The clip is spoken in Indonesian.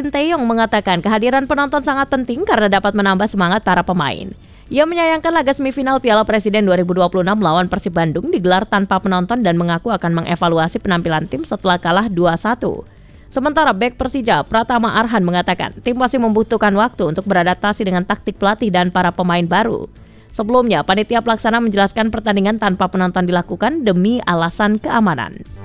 Sinteyong mengatakan kehadiran penonton sangat penting karena dapat menambah semangat para pemain. Ia menyayangkan laga semifinal Piala Presiden 2026 melawan Persib Bandung digelar tanpa penonton dan mengaku akan mengevaluasi penampilan tim setelah kalah 2-1. Sementara bek Persija, Pratama Arhan mengatakan tim masih membutuhkan waktu untuk beradaptasi dengan taktik pelatih dan para pemain baru. Sebelumnya, panitia pelaksana menjelaskan pertandingan tanpa penonton dilakukan demi alasan keamanan.